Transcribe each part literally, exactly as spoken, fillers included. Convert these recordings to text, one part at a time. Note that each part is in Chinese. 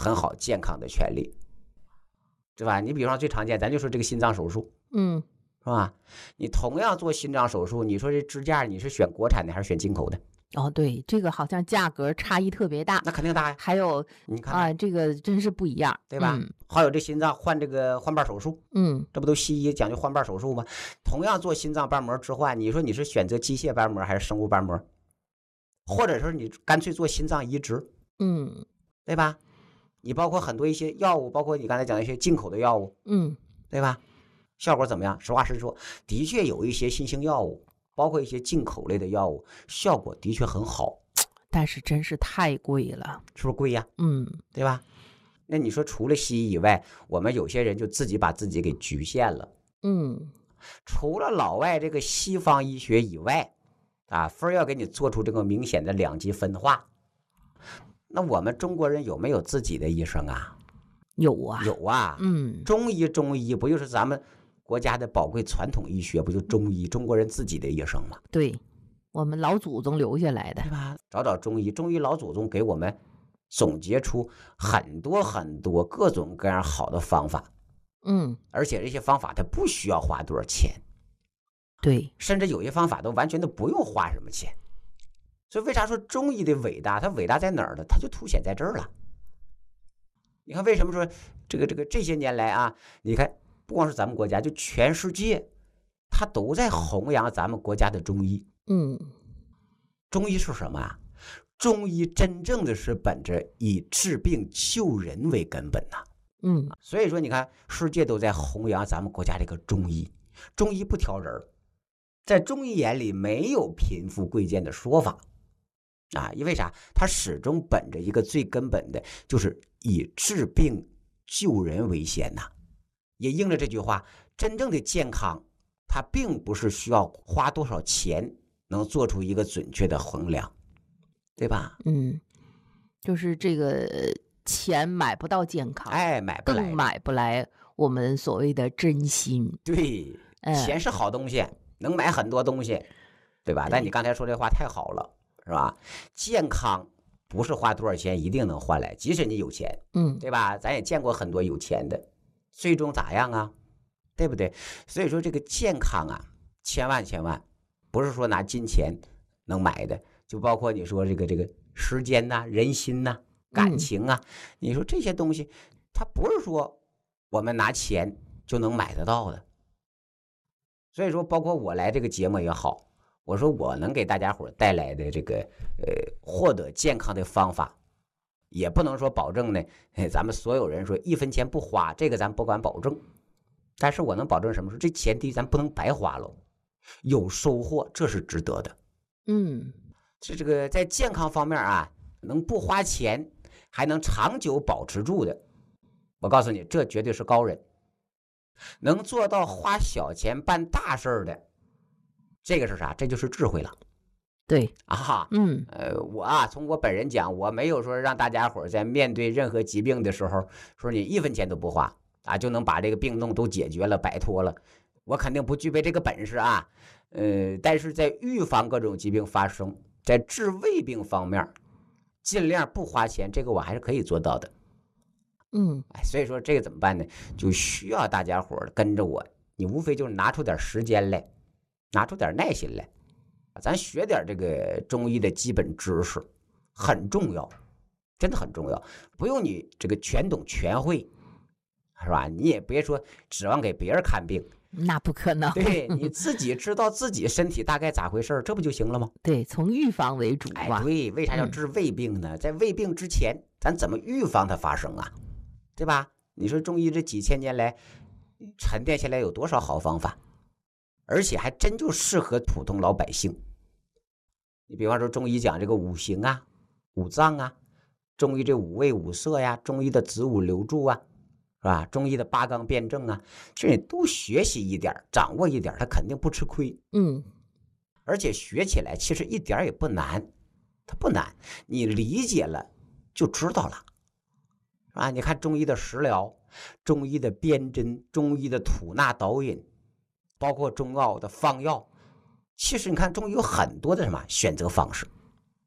很好健康的权利，对吧？你比方说最常见，咱就说这个心脏手术， 嗯， 是吧？你同样做心脏手术，你说这支架你是选国产的还是选进口的？ 哦，对，这个好像价格差异特别大， 那肯定大呀。 还有你看啊，这个真是不一样， 对吧？ 嗯还有这心脏换这个换瓣手术， 嗯， 这不都西医讲究换瓣手术吗？同样做心脏瓣膜置换，你说你是选择机械瓣膜还是生物瓣膜，或者说你干脆做心脏移植， 嗯对吧？你包括很多一些药物，包括你刚才讲的一些进口的药物， 嗯， 对吧？效果怎么样？实话实说，的确有一些新型药物，包括一些进口类的药物，效果的确很好， 但是真是太贵了， 是不是贵呀？ 嗯对吧？那你说除了西医以外，我们有些人就自己把自己给局限了。 嗯， 除了老外这个西方医学以外，啊，非要给你做出这个明显的两极分化。那我们中国人有没有自己的医生啊？ 有啊， 有啊， 嗯， 中医中医不就是咱们国家的宝贵传统医学，不就中医中国人自己的医生吗？ 对，我们老祖宗留下来的， 对吧？找找中医，中医老祖宗给我们总结出很多很多各种各样好的方法， 嗯， 而且这些方法它不需要花多少钱， 对， 甚至有些方法都完全都不用花什么钱。所以为啥说中医的伟大？它伟大在哪儿呢？它就凸显在这儿了。你看为什么说这个这个这些年来啊，你看不光是咱们国家，就全世界，它都在弘扬咱们国家的中医。 嗯， 中医是什么啊？中医真正的是本着以治病救人为根本呐、啊。 嗯， 所以说你看世界都在弘扬咱们国家这个中医，中医不挑人，在中医眼里没有贫富贵贱的说法啊，因为啥？他始终本着一个最根本的，就是以治病救人为先呐、啊。也应了这句话，真正的健康，它并不是需要花多少钱能做出一个准确的衡量，对吧？ 嗯，就是这个钱买不到健康， 哎，买不来， 更买不来我们所谓的真心。 对，钱是好东西，嗯、能买很多东西，对吧？但你刚才说这话太好了，是吧？健康不是花多少钱一定能换来，即使你有钱， 嗯， 对吧？咱也见过很多有钱的，最终咋样啊？对不对？所以说这个健康啊，千万千万不是说拿金钱能买的，就包括你说这个这个时间呐、啊、人心呐、啊、感情啊，嗯、你说这些东西，它不是说我们拿钱就能买得到的。所以说，包括我来这个节目也好，我说我能给大家伙带来的这个呃获得健康的方法，也不能说保证呢，咱们所有人说一分钱不花，这个咱不敢保证。但是我能保证什么？说这钱第一咱不能白花了，有收获，这是值得的。 嗯， 是这个在健康方面啊，能不花钱还能长久保持住的，我告诉你，这绝对是高人。能做到花小钱办大事的，这个是啥？这就是智慧了。 对啊， 嗯， 呃，我啊，从我本人讲，我没有说让大家伙在面对任何疾病的时候，说你一分钱都不花啊，就能把这个病痛都解决了、摆脱了。我肯定不具备这个本事啊，呃，但是在预防各种疾病发生，在治胃病方面，尽量不花钱，这个我还是可以做到的。 嗯， 哎，所以说这个怎么办呢？就需要大家伙跟着我，你无非就是拿出点时间来，拿出点耐心来，咱学点这个中医的基本知识，很重要，真的很重要。不用你这个全懂全会，是吧？你也别说指望给别人看病， 那不可能。 对，你自己知道自己身体大概咋回事，这不就行了吗？ 对，从预防为主哎， 嘛。 对，为啥要治胃病呢？嗯、在胃病之前，咱怎么预防它发生啊？对吧？你说中医这几千年来沉淀下来有多少好方法，而且还真就适合普通老百姓。你比方说中医讲这个五行啊、五脏啊，中医这五味五色呀，中医的子午流注啊，是吧？中医的八纲辩证啊，这你都学习一点，掌握一点，他肯定不吃亏。 嗯， 而且学起来其实一点也不难，它不难，你理解了就知道了。啊，你看中医的食疗，中医的辨针，中医的吐纳导引，包括中药的方药，其实你看中医有很多的什么选择方式。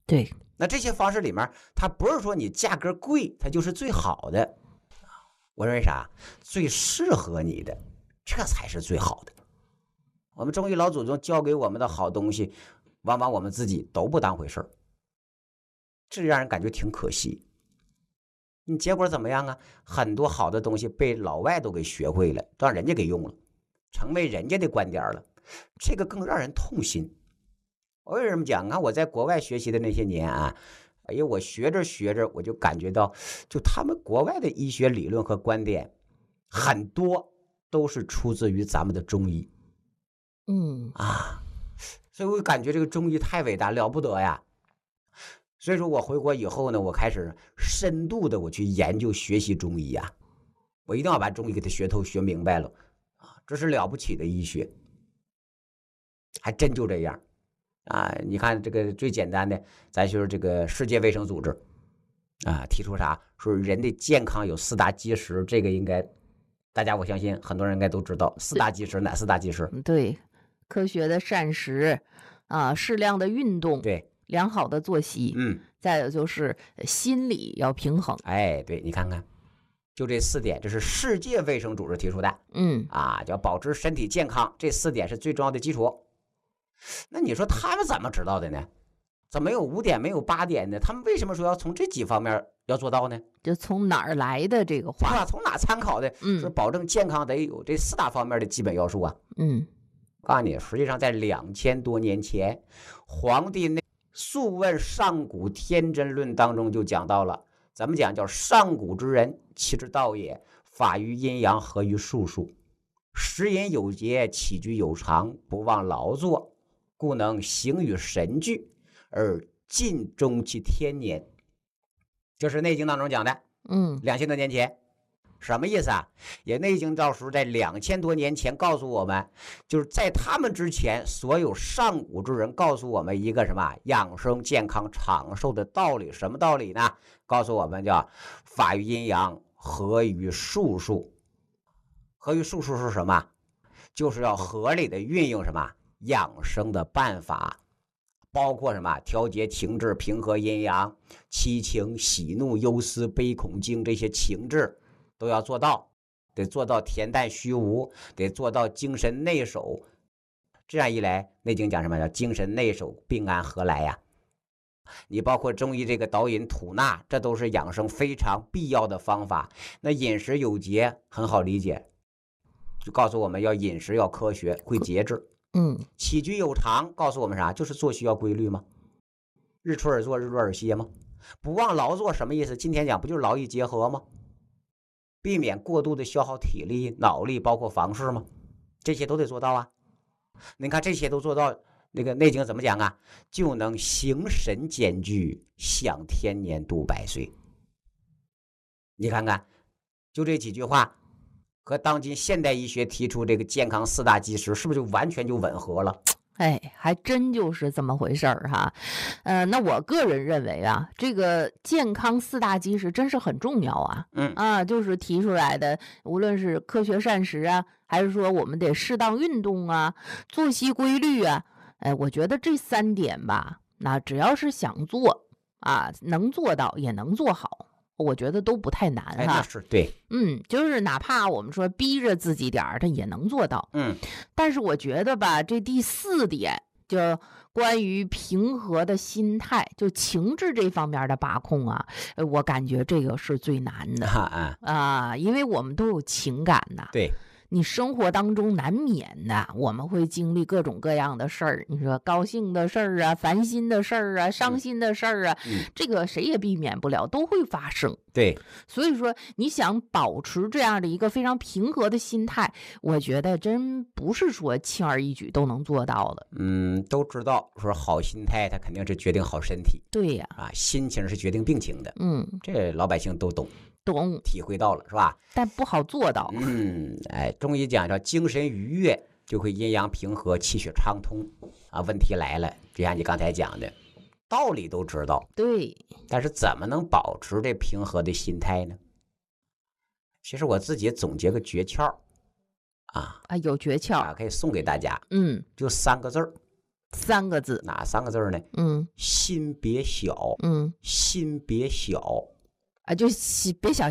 对， 那这些方式里面，它不是说你价格贵，它就是最好的。我认为啥？最适合你的，这才是最好的。我们中医老祖宗教给我们的好东西，往往我们自己都不当回事儿，这让人感觉挺可惜。你结果怎么样啊？很多好的东西被老外都给学会了，让人家给用了，成为人家的观点了，这个更让人痛心。我为什么讲啊？我在国外学习的那些年啊，哎呀，我学着学着，我就感觉到，就他们国外的医学理论和观点，很多都是出自于咱们的中医。 嗯啊，所以我感觉这个中医太伟大了不得呀。所以说我回国以后呢，我开始深度的我去研究学习中医呀，我一定要把中医给它学透学明白了啊，这是了不起的医学，还真就这样啊。你看这个最简单的，咱说这个世界卫生组织啊，提出啥说人的健康有四大基石，这个应该大家我相信很多人应该都知道，四大基石哪四大基石？ 对，科学的膳食啊，适量的运动， 对。 良好的作息， 嗯， 再有就是心理要平衡。 哎，对，你看看，就这四点，这是世界卫生组织提出的。 嗯啊，叫保持身体健康，这四点是最重要的基础。那你说他们怎么知道的呢？怎么有五点没有八点呢？他们为什么说要从这几方面要做到呢？ 就从哪儿来的这个话？ 从哪参考的？ 嗯， 说保证健康得有这四大方面的基本要素啊。 嗯， 告诉你，实际上在两千多年前，《黄帝内素问上古天真论》当中就讲到了，咱们讲叫上古之人，其之道也，法于阴阳，合于术数，食饮有节，起居有常，不忘劳作，故能形与神俱，而尽终其天年。这是《内经》当中讲的。 嗯， 两千多年前。什么意思啊？也内经诏书在两千多年前告诉我们，就是在他们之前，所有上古之人告诉我们一个什么养生健康长寿的道理。什么道理呢？告诉我们叫法于阴阳，合于术数。合于术数是什么？就是要合理的运用什么养生的办法，包括什么调节情志，平和阴阳，七情喜怒忧思悲恐惊这些情志都要做到，得做到恬淡虚无，得做到精神内守。这样一来，内经讲什么叫精神内守，病安何来呀？你包括中医这个导引吐纳，这都是养生非常必要的方法。那饮食有节很好理解，就告诉我们要饮食要科学，会节制。 嗯， 起居有常告诉我们啥？就是作息要规律吗？日出而作，日落而息吗？不忘劳作什么意思？今天讲不就是劳逸结合吗？避免过度的消耗体力、脑力，包括房事吗？这些都得做到啊。你看这些都做到，那个内经怎么讲啊？就能形神兼具，享天年，度百岁。你看看，就这几句话，和当今现代医学提出这个健康四大基石，是不是就完全就吻合了？ 哎，还真就是这么回事儿哈。呃，那我个人认为啊，这个健康四大基石真是很重要啊。 嗯啊，就是提出来的，无论是科学膳食啊，还是说我们得适当运动啊，作息规律啊，哎，我觉得这三点吧，那只要是想做啊，能做到也能做好。我觉得都不太难哈， 哎，那是对， 嗯，就是哪怕我们说逼着自己点儿，他也能做到， 嗯， 但是我觉得吧，这第四点就关于平和的心态，就情志这方面的把控啊，呃我感觉这个是最难的啊啊， 啊，因为我们都有情感呐， 对， 你生活当中难免的，我们会经历各种各样的事儿。你说高兴的事儿啊，烦心的事儿啊，伤心的事儿啊， 嗯， 这个谁也避免不了，都会发生。 对， 所以说，你想保持这样的一个非常平和的心态，我觉得真不是说轻而易举都能做到的。 嗯，都知道说好心态，它肯定是决定好身体。 对呀， 啊，心情是决定病情的。 嗯， 这老百姓都懂， 懂， 体会到了，是吧？ 但不好做到。 嗯，哎，中医讲叫精神愉悦，就会阴阳平和，气血畅通啊。问题来了，就像你刚才讲的，道理都知道， 对， 但是怎么能保持这平和的心态呢？其实我自己总结个诀窍啊啊，有诀窍。 啊，可以送给大家， 嗯， 就三个字儿， 三个字。 哪三个字呢？ 嗯心别小， 嗯心别小。 啊，就别小